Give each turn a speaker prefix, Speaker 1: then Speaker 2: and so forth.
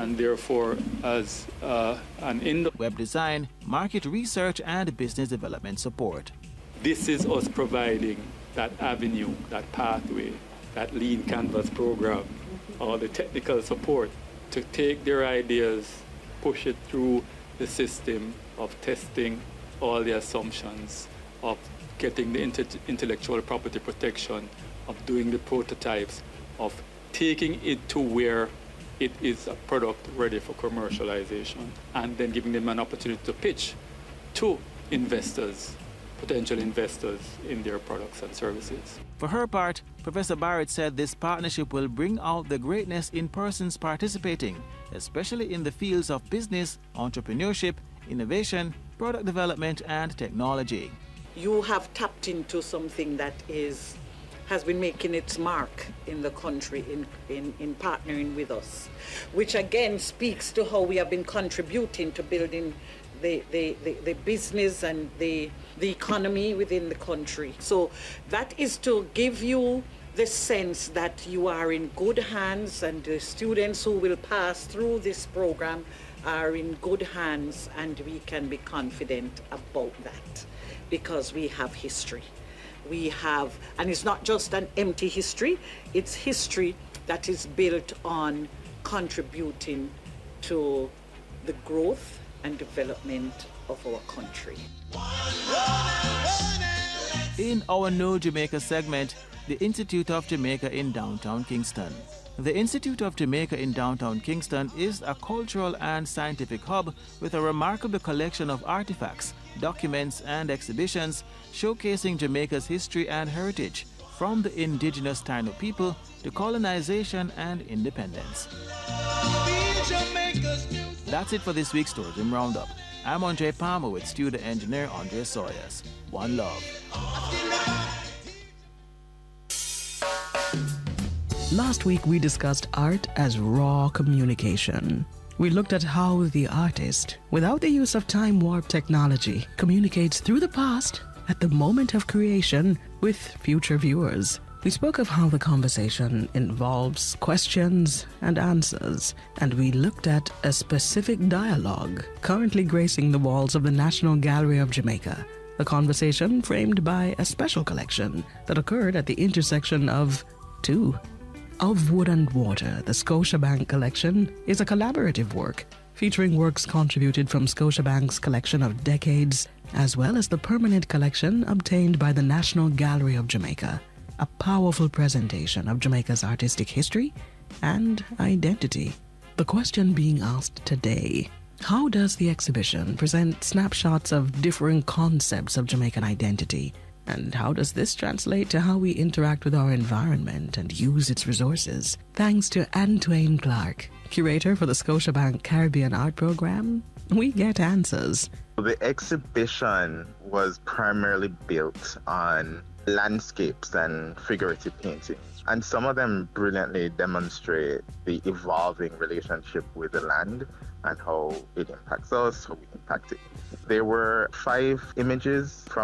Speaker 1: and therefore as an
Speaker 2: web design, market research, and business development support.
Speaker 1: This is us providing that avenue, that pathway, that lean canvas program, or the technical support to take their ideas, push it through the system of testing all the assumptions, of getting the intellectual property protection, of doing the prototypes, of taking it to where it is a product ready for commercialization, and then giving them an opportunity to pitch to investors, potential investors in their products and services.
Speaker 2: For her part, Professor Barrett said this partnership will bring out the greatness in persons participating, especially in the fields of business, entrepreneurship, innovation, product development, and technology.
Speaker 3: You have tapped into something that has been making its mark in the country in partnering with us, which again speaks to how we have been contributing to building the business and the economy within the country. So that is to give you the sense that you are in good hands, and the students who will pass through this program are in good hands, and we can be confident about that because we have history. We have, and it's not just an empty history, it's history that is built on contributing to the growth and development of our country.
Speaker 2: In our Know Jamaica segment, the Institute of Jamaica in downtown Kingston. The Institute of Jamaica in downtown Kingston is a cultural and scientific hub with a remarkable collection of artifacts, documents, and exhibitions showcasing Jamaica's history and heritage, from the indigenous Taino people to colonization and independence. That's it for this week's Tourism Roundup. I'm Andre Palmer with studio engineer Andre Sawyers. One love.
Speaker 4: Last week we discussed art as raw communication. We looked at how the artist, without the use of time-warp technology, communicates through the past at the moment of creation with future viewers. We spoke of how the conversation involves questions and answers, and we looked at a specific dialogue currently gracing the walls of the National Gallery of Jamaica, a conversation framed by a special collection that occurred at the intersection of two. Of Wood and Water, the Scotiabank collection is a collaborative work featuring works contributed from Scotiabank's collection of decades, as well as the permanent collection obtained by the National Gallery of Jamaica, a powerful presentation of Jamaica's artistic history and identity. The question being asked today: how does the exhibition present snapshots of differing concepts of Jamaican identity? And how does this translate to how we interact with our environment and use its resources? Thanks to Antoine Clark, curator for the Scotiabank Caribbean Art Program, we get answers.
Speaker 5: The exhibition was primarily built on landscapes and figurative paintings, and some of them brilliantly demonstrate the evolving relationship with the land and how it impacts us, how we impact it. There were 5 images from